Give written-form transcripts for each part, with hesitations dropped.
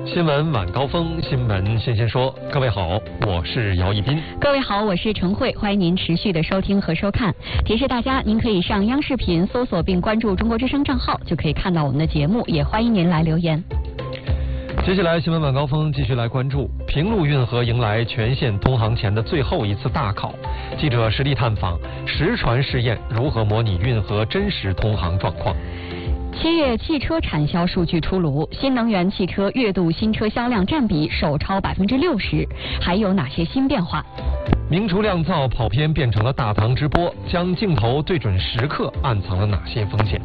新闻晚高峰，新闻新鲜说。各位好，我是姚一斌。 各位好，我是陈慧，欢迎您持续的收听和收看。提示大家，您可以上央视频搜索并关注中国之声账号，就可以看到我们的节目，也欢迎您来留言。 接下来新闻晚高峰继续来关注平陆运河迎来全线通航前的最后一次大考，记者实地探访实船试验如何模拟运河真实通航状况。 7月汽车产销数据出炉，新能源汽车月度新车销量占比首超60%，还有哪些新变化？ 明厨亮灶跑偏变成了大唐直播，将镜头对准时刻，暗藏了哪些风险？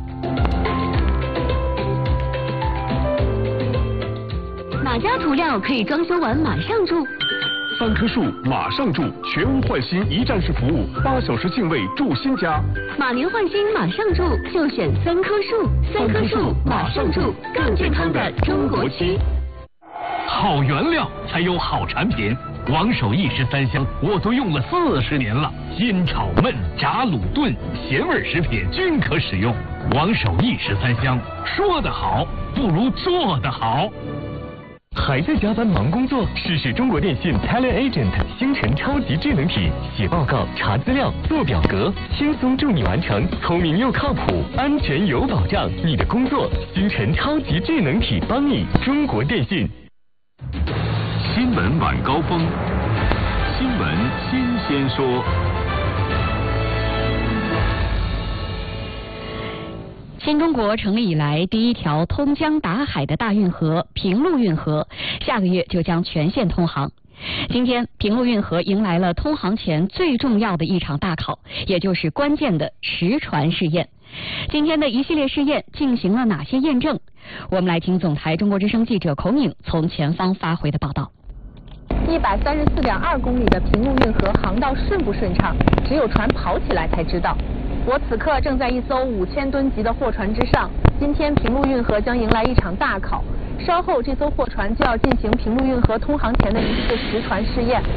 哪家涂料可以装修完马上住 3棵树马上住，全屋换新一站式服务，8小时净位住新家。 马年换新马上住，就选3棵树，3棵树马上住，更健康的中国区。 好原料才有好产品，王守义13香我都用了40年了，煎炒焖炸卤炖咸味食品均可使用。王守义13香，说得好不如做得好。 还在加班忙工作？试试中国电信 TeleAgent 星辰超级智能体，写报告、查资料、做表格，轻松助你完成，聪明又靠谱，安全有保障。你的工作，星辰超级智能体帮你。中国电信。 新闻晚高峰，新闻新鲜说。 新中国成立以来第一条通江达海的大运河平陆运河，下个月就将全线通航。今天，平陆运河迎来了通航前最重要的一场大考，也就是关键的实船试验。今天的一系列试验进行了哪些验证？我们来听总台中国之声记者孔颖从前方发回的报道。 134.2公里的平陆运河航道顺不顺畅，只有船跑起来才知道。我此刻正在一艘5000吨级的货船之上，今天平陆运河将迎来一场大考，稍后这艘货船就要进行平陆运河通航前的一次实船试验。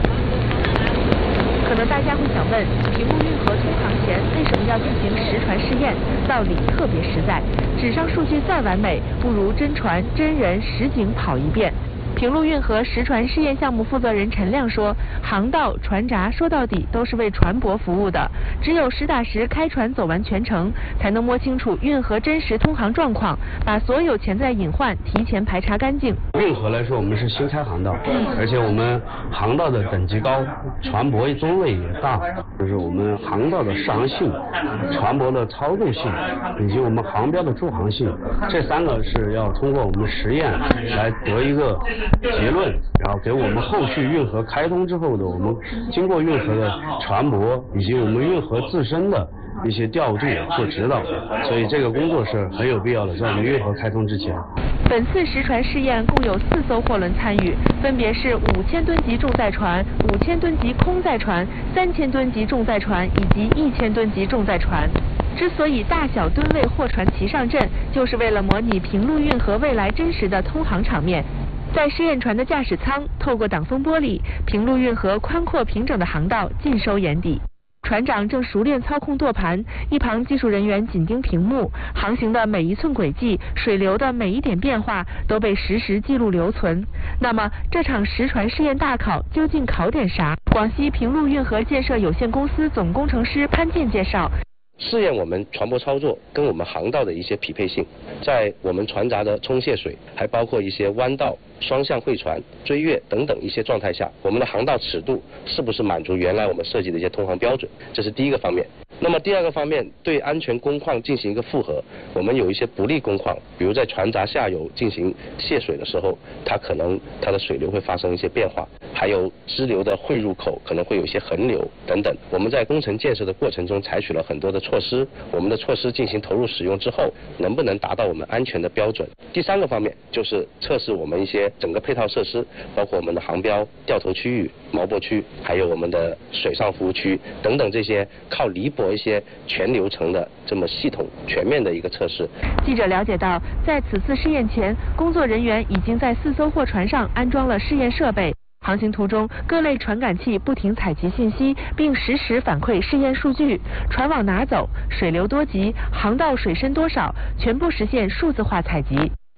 可能大家会想问，平陆运河通航前为什么要进行实船试验？道理特别实在，纸上数据再完美，不如真船真人实景跑一遍。平陆运河实船试验项目负责人陈亮说，航道、船闸说到底都是为船舶服务的，只有实打实开船走完全程，才能摸清楚运河真实通航状况，把所有潜在隐患提前排查干净。 运河来说，我们是新开航道，而且我们航道的等级高，船舶种类也大，就是我们航道的适航性、船舶的操纵性以及我们航标的驻航性，这3个是要通过我们实验来得一个结论，然后给我们后续运河开通之后的我们经过运河的船舶以及我们运河自身的一些调度做指导，所以这个工作是很有必要的，在我们运河开通之前。 本次实船试验共有4艘货轮参与，分别是5000吨级重载船、5000吨级空载船、3000吨级重载船以及1000吨级重载船。之所以大小吨位货船齐上阵，就是为了模拟平陆运河未来真实的通航场面。在试验船的驾驶舱，透过挡风玻璃，平陆运河宽阔平整的航道尽收眼底。船长正熟练操控舵盘，一旁技术人员紧盯屏幕，航行的每一寸轨迹、水流的每一点变化都被实时记录留存。那么，这场实船试验大考究竟考点啥？广西平陆运河建设有限公司总工程师潘健介绍。 试验我们船舶操作跟我们航道的一些匹配性，在我们船闸的冲卸水，还包括一些弯道、双向会船、追月等等一些状态下，我们的航道尺度是不是满足原来我们设计的一些通航标准，这是第一个方面。那么第二个方面，对安全工况进行一个复核，我们有一些不利工况，比如在船闸下游进行泄水的时候，它的水流会发生一些变化，还有支流的汇入口可能会有一些横流等等。我们在工程建设的过程中采取了很多的措施，我们的措施进行投入使用之后，能不能达到我们安全的标准？第3个方面就是测试我们一些整个配套设施，包括我们的航标、掉头区域、锚泊区，还有我们的水上服务区等等这些靠离泊一些全流程的这么系统全面的一个测试。 记者了解到，在此次试验前，工作人员已经在4艘货船上安装了试验设备。航行途中，各类传感器不停采集信息，并实时反馈试验数据。船往哪走，水流多急，航道水深多少，全部实现数字化采集。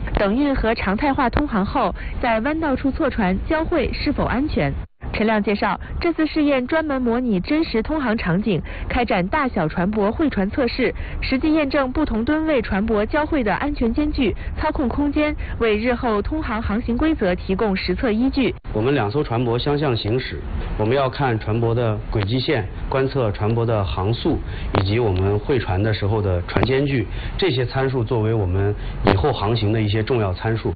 等运河常态化通航后，在弯道处错船交汇是否安全？陈亮介绍，这次试验专门模拟真实通航场景，开展大小船舶会船测试，实际验证不同吨位船舶交汇的安全间距、操控空间，为日后通航航行规则提供实测依据。 我们2艘船舶相向行驶，我们要看船舶的轨迹线，观测船舶的航速，以及我们会船的时候的船间距，这些参数作为我们以后航行的一些重要参数。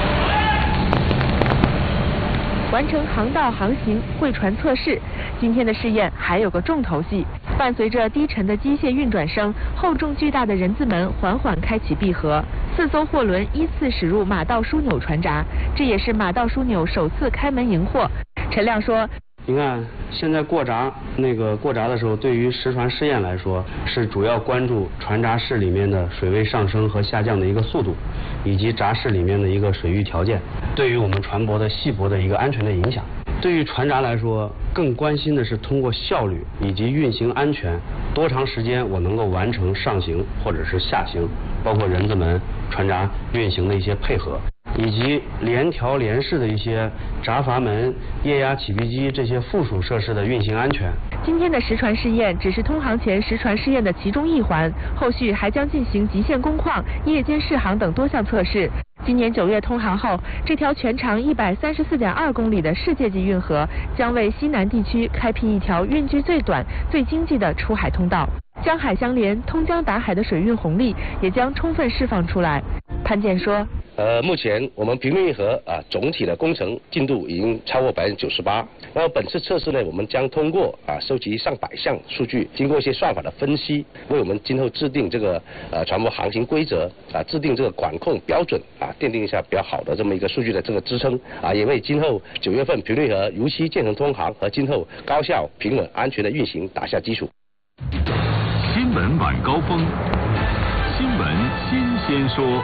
完成航道航行会船测试，今天的试验还有个重头戏。伴随着低沉的机械运转声，厚重巨大的人字门缓缓开启闭合，4艘货轮依次驶入马道枢纽船闸，这也是马道枢纽首次开门迎货。陈亮说， 你看，现在过闸的时候，对于实船试验来说，是主要关注船闸室里面的水位上升和下降的一个速度，以及闸室里面的一个水域条件，对于我们船舶的系泊的一个安全的影响。对于船闸来说，更关心的是通过效率以及运行安全，多长时间我能够完成上行或者是下行，包括人字门、船闸运行的一些配合，以及联调联式的一些闸阀门、液压起闭机这些附属设施的运行安全。 今天的实船试验只是通航前实船试验的其中一环，后续还将进行极限工况、夜间试航等多项测试。今年9月通航后，这条全长134.2公里的世界级运河将为西南地区开辟一条运距最短、最经济的出海通道。江海相连、通江达海的水运红利也将充分释放出来。潘健说， 目前我们平陆运河总体的工程进度已经超过98%。然后本次测试呢，我们将通过收集上百项数据，经过一些算法的分析，为我们今后制定这个船舶航行规则制定这个管控标准奠定一下比较好的这么一个数据的这个支撑也为今后9月份平陆运河如期建成通航和今后高效、平稳、安全的运行打下基础。 新闻晚高峰，新闻新鲜说。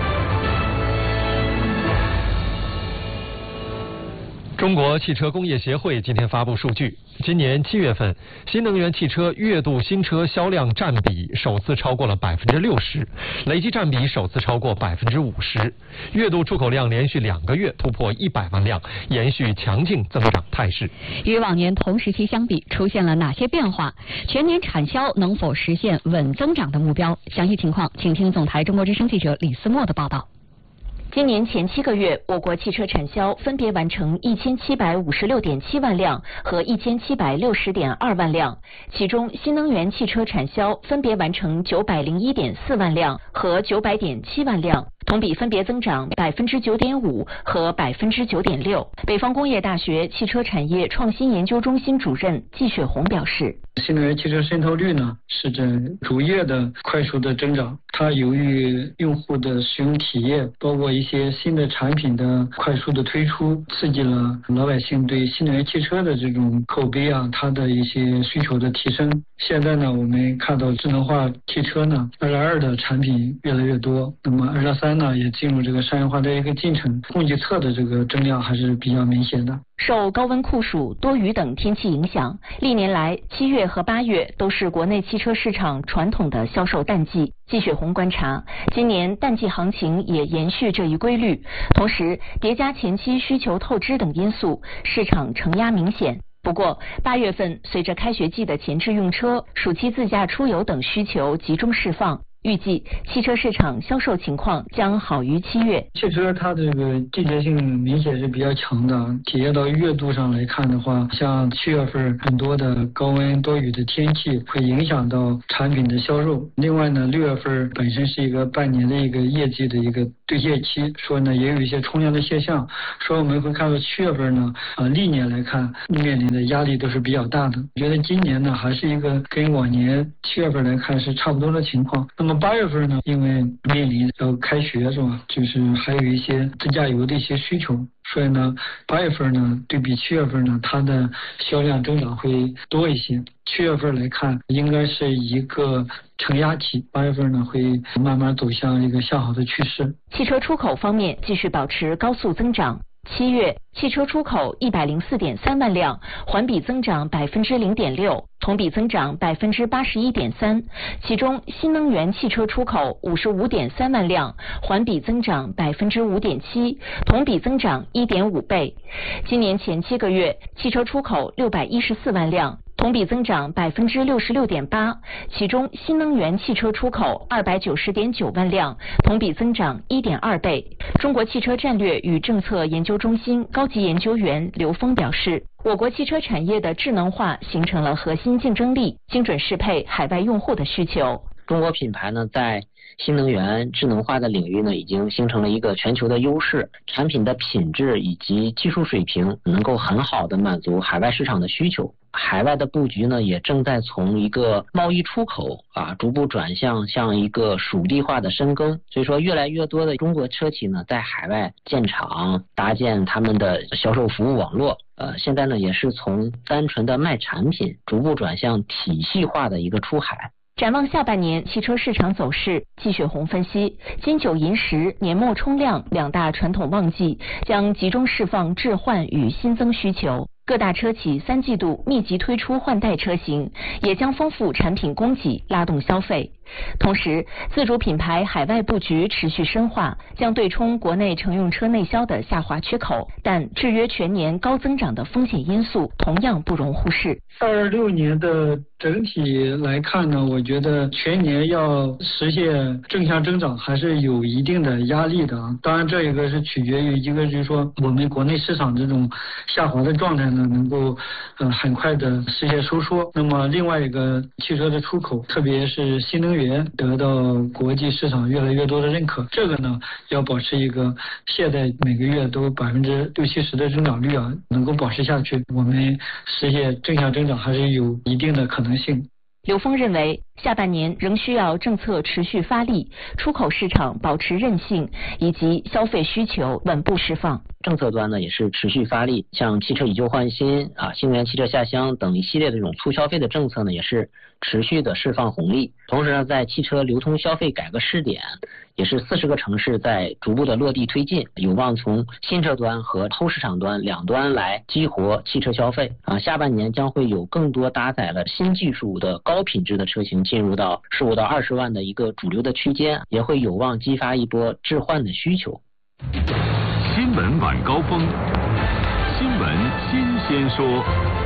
中国汽车工业协会今天发布数据，今年7月份，新能源汽车月度新车销量占比首次超过了60%，累计占比首次超过50%，月度出口量连续2个月突破100万辆，延续强劲增长态势。 与往年同时期相比，出现了哪些变化？全年产销能否实现稳增长的目标？详细情况，请听总台中国之声记者李思墨的报道。 今年前7个月，我国汽车产销分别完成1756.7万辆和1760.2万辆，其中新能源汽车产销分别完成901.4万辆和900.7万辆，同比分别增长9.5%和9.6%。北方工业大学汽车产业创新研究中心主任季雪红表示， 新能源汽车渗透率呢是这逐月的快速的增长，它由于用户的使用体验，包括一些新的产品的快速的推出，刺激了老百姓对新能源汽车的这种口碑它的一些需求的提升。现在呢，我们看到智能化汽车呢2.2的产品越来越多，那么2.3呢也进入这个商业化的一个进程，供给侧的这个增量还是比较明显的。 受高温酷暑、多雨等天气影响，历年来7月和8月都是国内汽车市场传统的销售淡季。季雪红观察，今年淡季行情也延续这一规律，同时叠加前期需求透支等因素，市场承压明显。不过8月份随着开学季的前置用车、暑期自驾出游等需求集中释放，预计汽车市场销售情况将好于7月。 汽车它这个季节性明显是比较强的，体现到月度上来看的话，像7月份很多的高温多雨的天气会影响到产品的销售。另外呢，6月份本身是一个半年的一个业绩的一个兑现期，所以呢也有一些冲量的现象，所以我们会看到7月份呢历年来看面临的压力都是比较大的。我觉得今年呢还是一个跟往年7月份来看是差不多的情况。那么8月份呢，因为面临要开学是吧，就是还有一些自驾游的一些需求，所以呢8月份呢对比7月份呢，它的销量增长会多一些。7月份来看应该是一个承压期，8月份呢会慢慢走向一个向好的趋势。 汽车出口方面继续保持高速增长。 7月汽车出口104.3万辆，环比增长0.6%，同比增长81.3%。其中新能源汽车出口55.3万辆，环比增长5.7%，同比增长1.5倍。今年前7个月，汽车出口614万辆。同比增长66.8%，其中新能源汽车出口290.9万辆，同比增长1.2倍。中国汽车战略与政策研究中心高级研究员刘峰表示，我国汽车产业的智能化形成了核心竞争力，精准适配海外用户的需求。 中国品牌呢，在新能源智能化的领域呢，已经形成了一个全球的优势，产品的品质以及技术水平能够很好的满足海外市场的需求。海外的布局呢，也正在从一个贸易出口逐步转向一个属地化的深耕。所以说，越来越多的中国车企呢，在海外建厂，搭建他们的销售服务网络。现在呢，也是从单纯的卖产品，逐步转向体系化的一个出海。 展望下半年汽车市场走势，季雪红分析，金九银十、年末冲量2大传统旺季将集中释放置换与新增需求。各大车企3季度密集推出换代车型，也将丰富产品供给，拉动消费。同时，自主品牌海外布局持续深化，将对冲国内乘用车内销的下滑缺口，但制约全年高增长的风险因素同样不容忽视。 26年的整体来看呢，我觉得全年要实现正向增长还是有一定的压力的。当然，这一个是取决于一个就是说我们国内市场这种下滑的状态呢，能够很快的实现收缩。那么另外一个汽车的出口，特别是新能源得到国际市场越来越多的认可，这个呢要保持一个现在每个月都60-70%的增长率能够保持下去，我们实现正向增长还是有一定的可能性。 刘峰认为，下半年仍需要政策持续发力，出口市场保持韧性，以及消费需求稳步释放。 政策端呢也是持续发力，像汽车以旧换新新能源汽车下乡等一系列的这种促消费的政策呢，也是持续的释放红利。同时呢，在汽车流通消费改革试点，也是40个城市在逐步的落地推进，有望从新车端和后市场端两端来激活汽车消费。下半年将会有更多搭载了新技术的高品质的车型进入到15到20万的一个主流的区间，也会有望激发一波置换的需求。 新闻晚高峰，新闻新鲜说。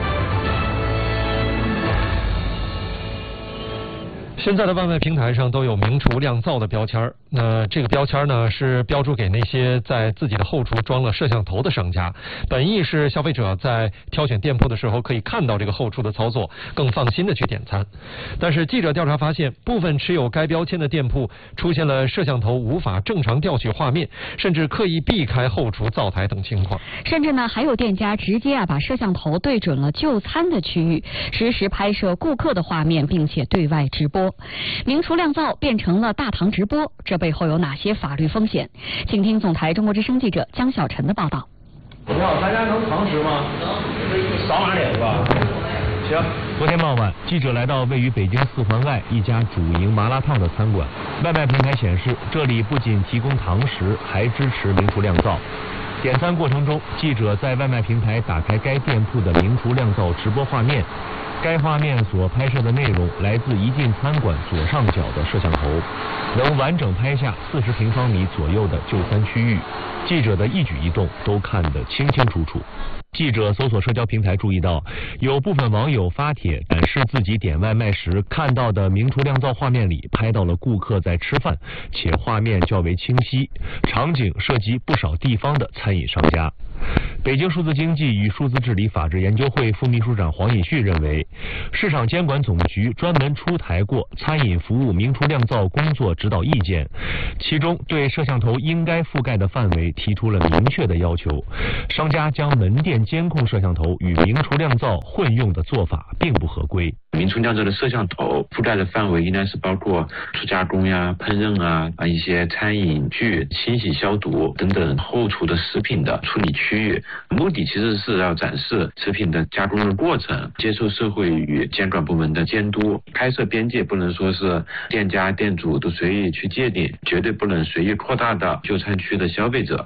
现在的外卖平台上都有明厨亮灶的标签，那这个标签呢是标注给那些在自己的后厨装了摄像头的商家，本意是消费者在挑选店铺的时候可以看到这个后厨的操作，更放心的去点餐。但是记者调查发现，部分持有该标签的店铺出现了摄像头无法正常调取画面，甚至刻意避开后厨灶台等情况。 甚至呢，还有店家直接把摄像头对准了就餐的区域，实时拍摄顾客的画面，并且对外直播。明厨亮灶变成了大堂直播，这背后有哪些法律风险？请听总台中国之声记者江小晨的报道。 你好，大家能堂食吗？能，扫码点是吧？行。 昨天傍晚，记者来到位于北京四环外一家主营麻辣烫的餐馆，外卖平台显示，这里不仅提供堂食，还支持明厨亮灶。点餐过程中，记者在外卖平台打开该店铺的明厨亮灶直播画面。该画面所拍摄的内容来自一进餐馆左上角的摄像头，能完整拍下40平方米左右的就餐区域，记者的一举一动都看得清清楚楚。记者搜索社交平台注意到，有部分网友发帖展示自己点外卖时看到的明厨亮灶画面里拍到了顾客在吃饭，且画面较为清晰，场景涉及不少地方的餐饮商家。北京数字经济与数字治理法治研究会副秘书长黄以旭认为，市场监管总局专门出台过餐饮服务明厨亮灶工作指导意见，其中对摄像头应该覆盖的范围提出了明确的要求，商家将门店监控摄像头与明厨亮灶混用的做法并不合规。 明厨亮灶的摄像头覆盖的范围应该是包括初加工呀、烹饪一些餐饮具、清洗消毒等等后厨的食品的处理区域，目的其实是要展示食品的加工的过程，接受社会与监管部门的监督。开设边界不能说是店家店主都随意去界定，绝对不能随意扩大到就餐区的消费者。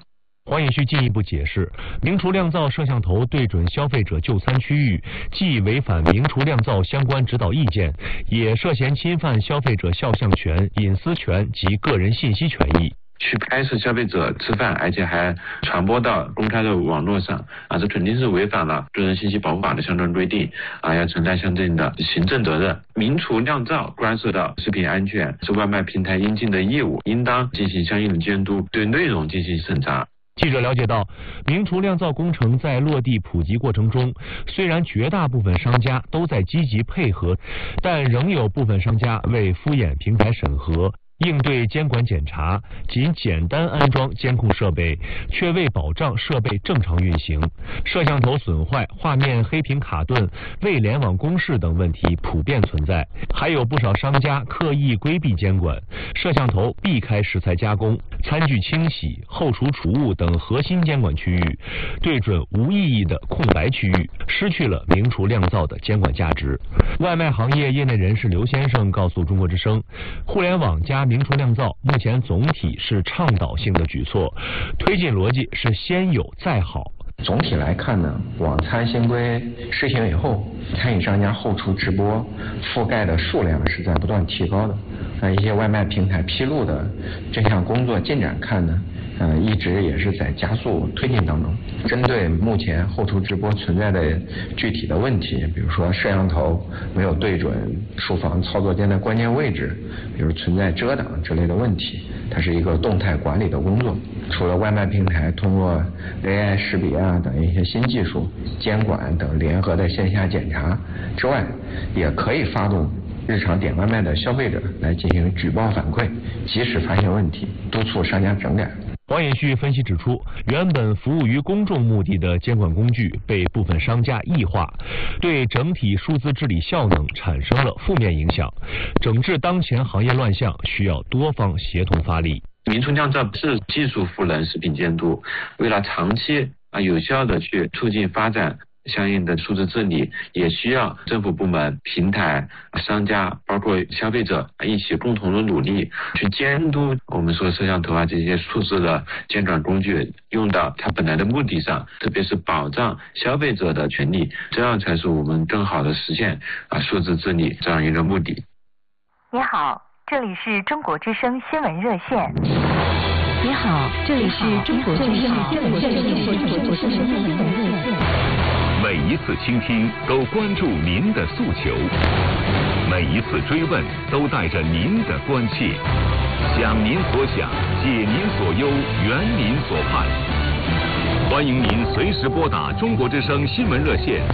黄延旭进一步解释，明厨亮灶摄像头对准消费者就餐区域，既违反明厨亮灶相关指导意见，也涉嫌侵犯消费者肖像权、隐私权及个人信息权益。 去拍摄消费者吃饭，而且还传播到公开的网络上这肯定是违反了个人信息保护法的相关规定要承担相应的行政责任。明厨亮灶关涉到食品安全，是外卖平台应尽的义务，应当进行相应的监督，对内容进行审查。 记者了解到，明厨亮灶工程在落地普及过程中，虽然绝大部分商家都在积极配合，但仍有部分商家为敷衍平台审核、应对监管检查，仅简单安装监控设备，却未保障设备正常运行，摄像头损坏、画面黑屏卡顿、未联网公示等问题普遍存在。还有不少商家刻意规避监管，摄像头避开食材加工、餐具清洗、后厨储物等核心监管区域，对准无意义的空白区域，失去了明厨亮灶的监管价值。外卖行业业内人士刘先生告诉中国之声，互联网加明厨亮灶目前总体是倡导性的举措，推进逻辑是先有再好。 总体来看呢，网餐新规施行以后，餐饮商家后厨直播覆盖的数量是在不断提高的。一些外卖平台披露的这项工作进展看呢，一直也是在加速推进当中。针对目前后厨直播存在的具体的问题，比如说摄像头没有对准厨房操作间的关键位置，比如存在遮挡之类的问题，它是一个动态管理的工作。除了外卖平台通过 AI 识别等一些新技术、监管等联合的线下检查之外，也可以发动日常点外卖的消费者来进行举报反馈，及时发现问题，督促商家整改。 黄延旭分析指出，原本服务于公众目的的监管工具被部分商家异化，对整体数字治理效能产生了负面影响。整治当前行业乱象需要多方协同发力。 明厨亮灶是技术赋能食品监督，为了长期有效的去促进发展相应的数字治理，也需要政府部门、平台、商家，包括消费者一起共同的努力，去监督我们说摄像头这些数字的监管工具用到它本来的目的上，特别是保障消费者的权利，这样才是我们更好的实现数字治理这样一个目的。 你好，这里是中国之声新闻热线。 你好，这里是中国之声新闻热线。 每一次倾听都关注您的诉求，每一次追问都带着您的关切，想您所想，解您所忧，圆您所盼。欢迎您随时拨打中国之声新闻热线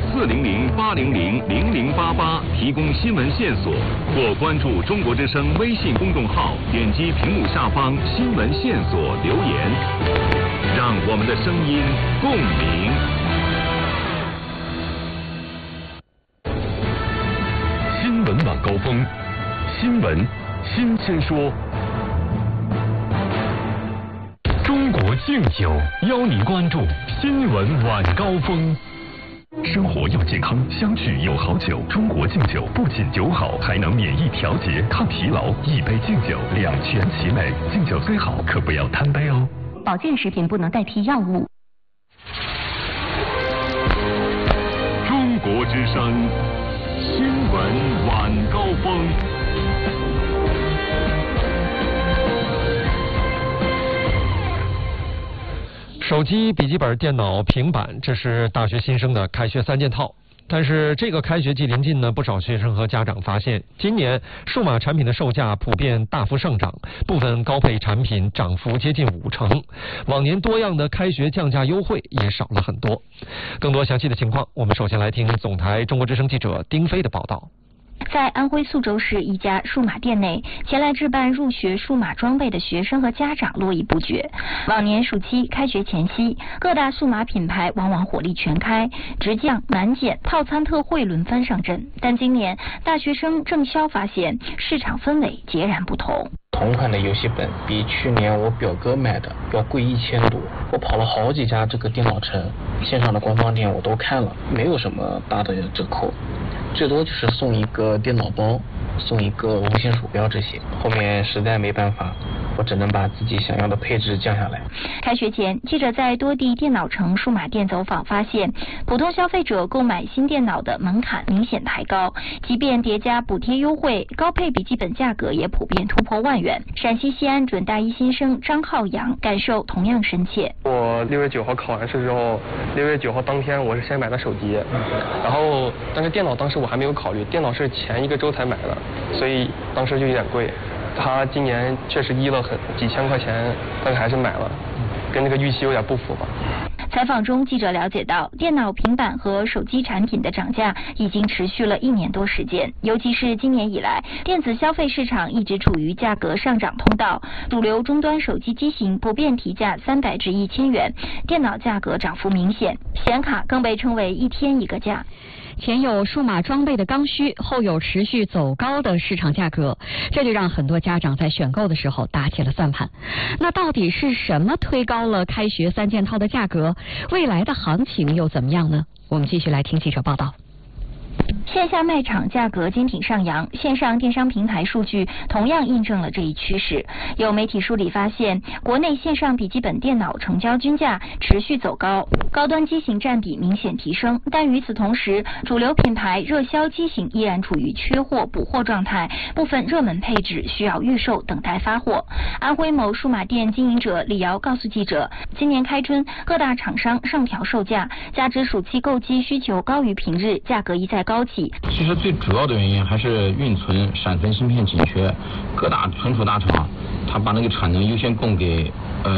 400-800-0088，提供新闻线索，或关注中国之声微信公众号，点击屏幕下方新闻线索留言，让我们的声音共鸣。 新闻晚高峰，新闻新鲜说。中国敬酒邀您关注新闻晚高峰。生活要健康，相聚有好酒。中国敬酒不仅酒好，还能免疫调节、抗疲劳。一杯敬酒，两全其美。敬酒最好，可不要贪杯哦。 保健食品不能代替药物。 中国之声新闻晚高峰。 手机、笔记本电脑、平板，这是大学新生的开学3件套。但是这个开学季临近呢，不少学生和家长发现，今年数码产品的售价普遍大幅上涨，部分高配产品涨幅接近50%。往年多样的开学降价优惠也少了很多。更多详细的情况，我们首先来听总台中国之声记者丁飞的报道。 在安徽宿州市一家数码店内，前来置办入学数码装备的学生和家长络绎不绝。往年暑期开学前夕，各大数码品牌往往火力全开，直降难减，套餐特惠轮番上阵。但今年大学生郑潇发现，市场氛围截然不同。 同款的游戏本比去年我表哥买的要贵1000多，我跑了好几家这个电脑城，线上的官方店我都看了，没有什么大的折扣，最多就是送一个电脑包，送一个无线鼠标这些。后面实在没办法， 我只能把自己想要的配置降下来。 开学前，记者在多地电脑城数码店走访，发现普通消费者购买新电脑的门槛明显抬高，即便叠加补贴优惠，高配笔记本价格也普遍突破万元。陕西西安准大一新生张浩洋感受同样深切。 我6月9号考完试之后，6月9号当天我是先买的手机，然后但是电脑当时我还没有考虑，电脑是前1个周才买的，所以当时就有点贵。他今年确实低了几千块钱，但是还是买了，跟这个预期有点不符吧。 采访中，记者了解到，电脑、平板和手机产品的涨价已经持续了1年多时间，尤其是今年以来，电子消费市场一直处于价格上涨通道，主流终端手机机型普遍提价300至1000元，电脑价格涨幅明显，显卡更被称为一天一个价。 前有数码装备的刚需，后有持续走高的市场价格，这就让很多家长在选购的时候打起了算盘。那到底是什么推高了开学3件套的价格？未来的行情又怎么样呢？我们继续来听记者报道。 线下卖场价格坚挺上扬，线上电商平台数据同样印证了这一趋势。有媒体梳理发现，国内线上笔记本电脑成交均价持续走高，高端机型占比明显提升，但与此同时，主流品牌热销机型依然处于缺货补货状态，部分热门配置需要预售等待发货。安徽某数码店经营者李瑶告诉记者，今年开春各大厂商上调售价，加之暑期购机需求高于平日，价格一再高企。 其实最主要的原因还是运存、闪存芯片紧缺，各大存储大厂它把那个产能优先供给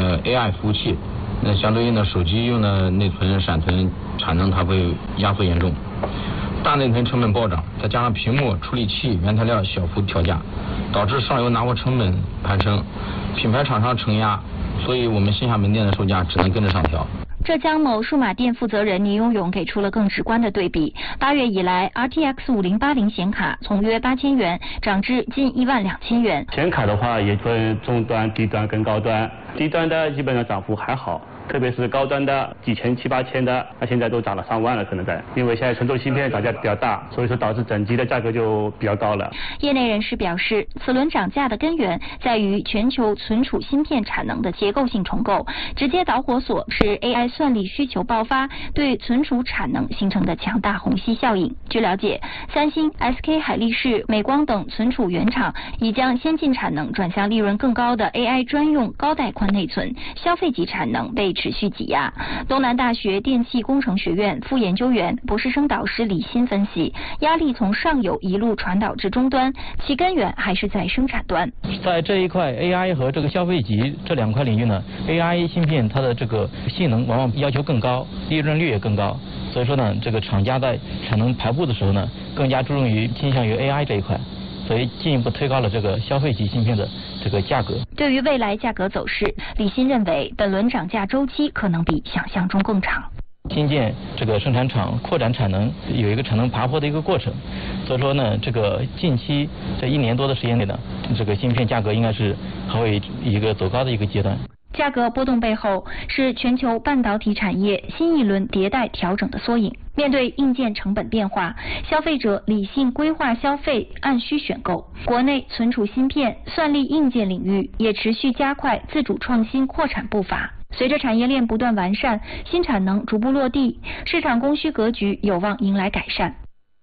AI 服务器，那相对应的手机用的内存、闪存产能它会压缩严重，大内存成本暴涨，再加上屏幕、处理器、原材料小幅调价，导致上游拿货成本攀升，品牌厂商承压，所以我们线下门店的售价只能跟着上调。 浙江某数码店负责人倪永勇给出了更直观的对比。8月以来 ，RTX 5080显卡从约8000元涨至近12000元。 显卡的话也分中端、低端跟高端，低端的基本上涨幅还好。特别是高端的几千、7、8000的，那现在都涨了上万了，可能在，因为现在存储芯片涨价比较大，所以说导致整机的价格就比较高了。 业内人士表示，此轮涨价的根源在于全球存储芯片产能的结构性重构，直接导火索是 AI 算力需求爆发对存储产能形成的强大虹吸效应。据了解，三星、SK 海力士、美光等存储原厂已将先进产能转向利润更高的 AI 专用高带宽内存，消费级产能被持续挤压。东南大学电气工程学院副研究员、博士生导师李欣分析，压力从上游一路传导至终端，其根源还是在生产端。 在这一块 AI 和这个消费级这2块领域呢 ，AI 芯片它的这个性能往往要求更高，利润率也更高，所以说呢，这个厂家在产能排布的时候呢，更加注重于倾向于 AI 这一块。所以进一步推高了这个消费级芯片的这个价格。 对于未来价格走势，李欣认为本轮涨价周期可能比想象中更长。 新建这个生产厂扩展产能有一个产能爬坡的一个过程，所以说呢，这个近期这1年多的时间内呢，这个芯片价格应该是还会一个走高的一个阶段。 价格波动背后是全球半导体产业新一轮迭代调整的缩影。面对硬件成本变化，消费者理性规划消费，按需选购。国内存储芯片、算力硬件领域也持续加快自主创新扩产步伐。随着产业链不断完善，新产能逐步落地，市场供需格局有望迎来改善。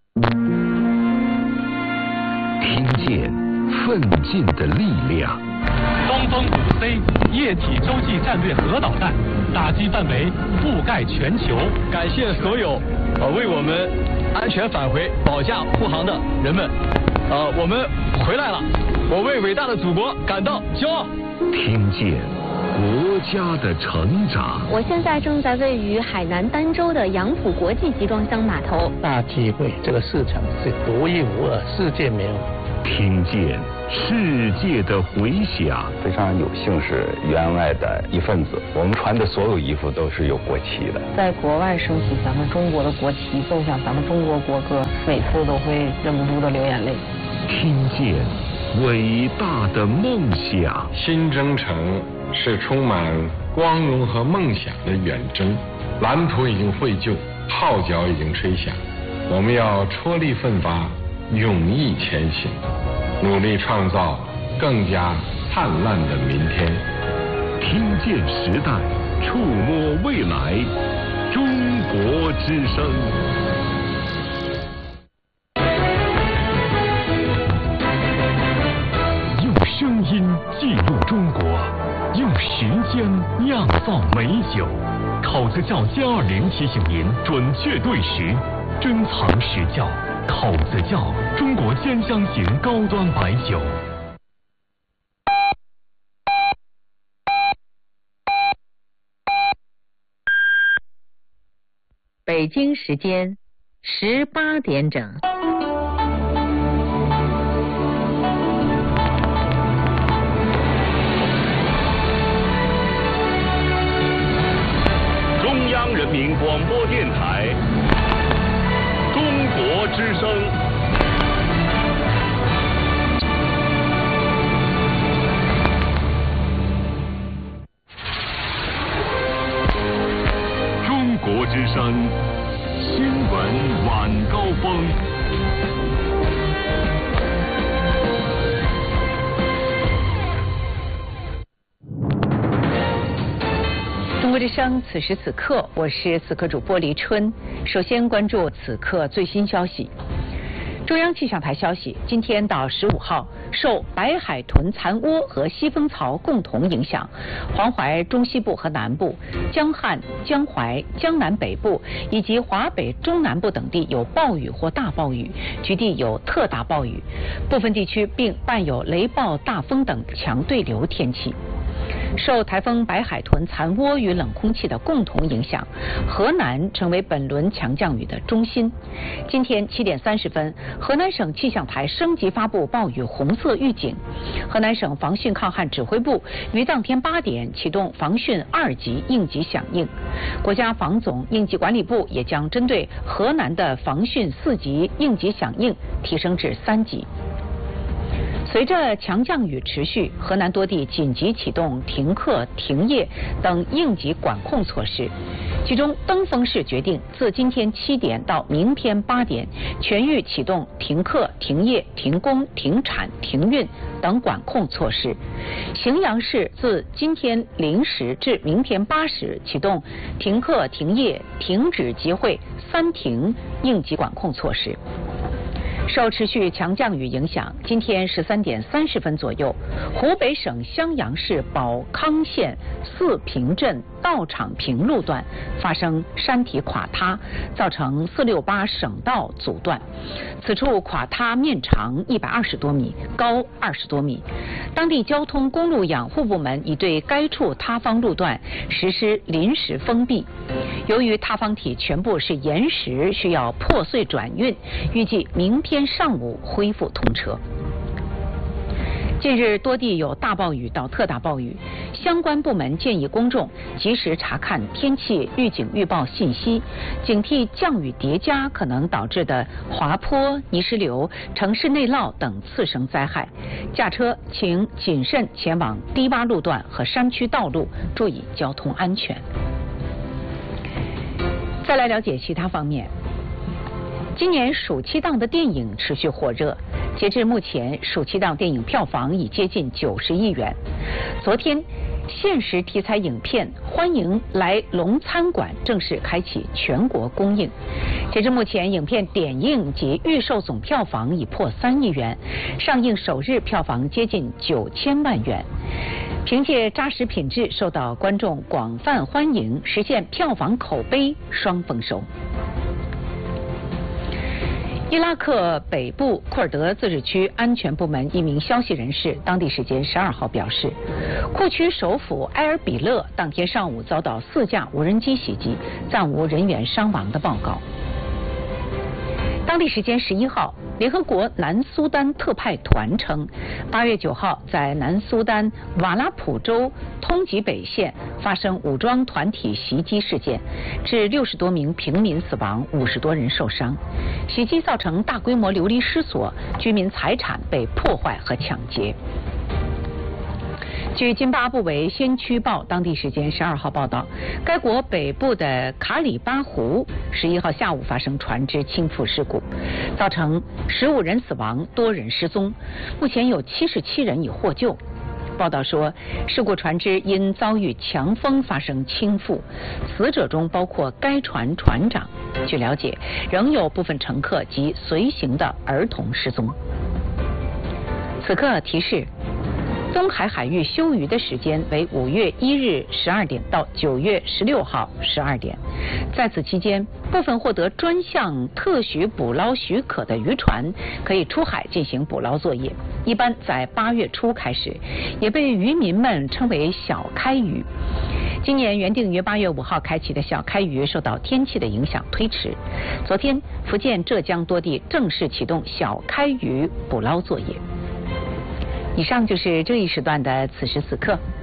听见奋进的力量。 东风5C 液体洲际战略核导弹打击范围覆盖全球。 感谢所有为我们安全返回保驾护航的人们。我们回来了，我为伟大的祖国感到骄傲。 听见国家的成长。 我现在正在位于海南儋州的杨浦国际集装箱码头。 大体会这个市场是独一无二，世界没有。 听见世界的回响。 非常有幸是员外的一份子，我们穿的所有衣服都是有国旗的。 在国外升起咱们中国的国旗，奏响咱们中国国歌，每次都会忍不住的流眼泪。 听见伟大的梦想。 新征程是充满光荣和梦想的远征，蓝图已经绘就，号角已经吹响，我们要踔厉奋发，勇毅前行，努力创造更加灿烂的明天。 听见时代，触摸未来，中国之声。用声音记录中国，用时间酿造美酒。考子窖+20提醒您准确对时，珍藏实窖。考子窖，中国10香型高端白酒。 北京时间18点整。 中央人民广播电台，中国之声。中国之声新闻晚高峰。 中国之声，此时此刻，我是此刻主播黎春。首先关注此刻最新消息。中央气象台消息，今天到15号，受白海豚残涡和西风槽共同影响，黄淮中西部和南部、江汉、江淮、江南北部以及华北中南部等地有暴雨或大暴雨，局地有特大暴雨，部分地区并伴有雷暴、大风等强对流天气。受台风白海豚残涡与冷空气的共同影响，河南成为本轮强降雨的中心。今天7点30分，河南省气象台升级发布暴雨红色预警。河南省防汛抗旱指挥部于当天8点启动防汛2级应急响应。国家防总应急管理部也将针对河南的防汛4级应急响应提升至3级。随着强降雨持续，河南多地紧急启动停课、停业等应急管控措施。其中，登封市决定自今天7点到明天8点，全域启动停课、停业、停工、停产、停运等管控措施。荥阳市自今天0时至明天8时启动停课、停业、停止集会3停应急管控措施。受持续强降雨影响，今天13点30分左右，湖北省襄阳市保康县四平镇道场坪路段发生山体垮塌，造成468省道阻断。此处垮塌面长120多米，高20多米。当地交通公路养护部门已对该处塌方路段实施临时封闭。由于塌方体全部是岩石，需要破碎转运，预计明天上午恢复通车。近日多地有大暴雨到特大暴雨，相关部门建议公众及时查看天气预警预报信息，警惕降雨叠加可能导致的滑坡、泥石流、城市内涝等次生灾害。驾车请谨慎前往低洼路段和山区道路，注意交通安全。再来了解其他方面。今年暑期档的电影持续火热，截至目前，暑期档电影票房已接近90亿元。昨天，现实题材影片《欢迎来龙餐馆》正式开启全国公映。截至目前，影片点映及预售总票房已破3亿元，上映首日票房接近9000万元。凭借扎实品质，受到观众广泛欢迎，实现票房口碑双丰收。伊拉克北部库尔德自治区安全部门一名消息人士，当地时间12号表示，库区首府埃尔比勒当天上午遭到4架无人机袭击，暂无人员伤亡的报告。当地时间11号，联合国南苏丹特派团称，8月9号在南苏丹瓦拉普州通吉北县发生武装团体袭击事件，致60多名平民死亡，50多人受伤。袭击造成大规模流离失所，居民财产被破坏和抢劫。 据津巴布韦先驱报当地时间12号报道，该国北部的卡里巴湖11号下午发生船只倾覆事故，造成15人死亡，多人失踪，目前有77人已获救。报道说，事故船只因遭遇强风发生倾覆，死者中包括该船船长。据了解，仍有部分乘客及随行的儿童失踪。此刻提示：东海海域休渔的时间为5月1日12点到9月16号12点。在此期间，部分获得专项特许捕捞许可的渔船可以出海进行捕捞作业，一般在8月初开始，也被渔民们称为小开渔。今年原定于8月5号开启的小开渔受到天气的影响推迟。昨天，福建、浙江多地正式启动小开渔捕捞作业。以上就是这一时段的此时此刻。